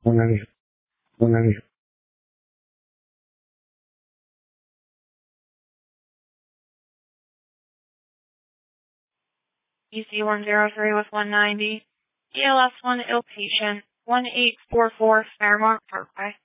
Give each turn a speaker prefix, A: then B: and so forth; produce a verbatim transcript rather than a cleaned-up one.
A: one ninety, one ninety.
B: E C one zero three with one ninety. E L S one ill patient, one eight four four Fairmont Parkway.